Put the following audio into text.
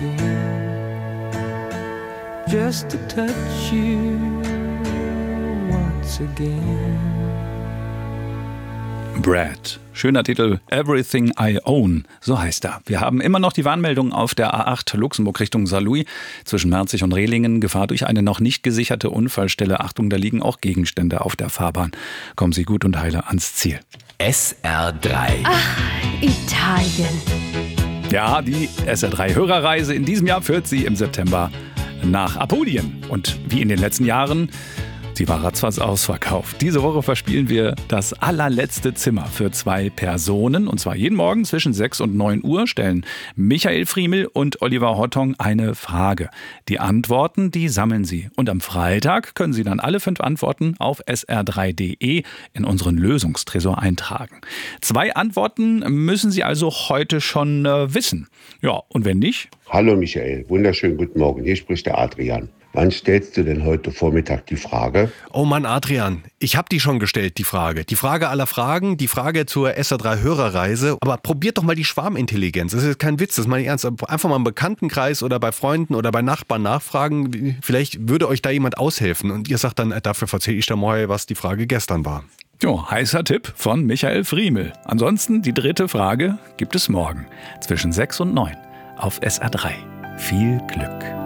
again, just to touch you once again. Brad. Schöner Titel, Everything I Own, so heißt er. Wir haben immer noch die Warnmeldung auf der A8 Luxemburg Richtung Saarlouis zwischen Merzig und Rehlingen. Gefahr durch eine noch nicht gesicherte Unfallstelle. Achtung, da liegen auch Gegenstände auf der Fahrbahn. Kommen Sie gut und heile ans Ziel. SR3. Ach, Italien. Ja, die SR3-Hörerreise in diesem Jahr führt Sie im September nach Apulien. Und wie in den letzten Jahren, sie war ratzfatz ausverkauft. Diese Woche verspielen wir das allerletzte Zimmer für 2 Personen. Und zwar jeden Morgen zwischen 6 und 9 Uhr stellen Michael Friemel und Oliver Hottong eine Frage. Die Antworten, die sammeln sie. Und am Freitag können Sie dann alle 5 Antworten auf sr3.de in unseren Lösungstresor eintragen. 2 Antworten müssen Sie also heute schon wissen. Ja, und wenn nicht? Hallo Michael, wunderschönen guten Morgen. Hier spricht der Adrian. Wann stellst du denn heute Vormittag die Frage? Oh Mann, Adrian, ich habe die schon gestellt, die Frage. Die Frage aller Fragen, die Frage zur SR3-Hörerreise. Aber probiert doch mal die Schwarmintelligenz. Das ist kein Witz, das meine ich ernst. Einfach mal im Bekanntenkreis oder bei Freunden oder bei Nachbarn nachfragen. Vielleicht würde euch da jemand aushelfen. Und ihr sagt dann, dafür erzähle ich dann mal, was die Frage gestern war. Jo, heißer Tipp von Michael Friemel. Ansonsten die 3. Frage gibt es morgen zwischen 6 und 9 auf SR3. Viel Glück.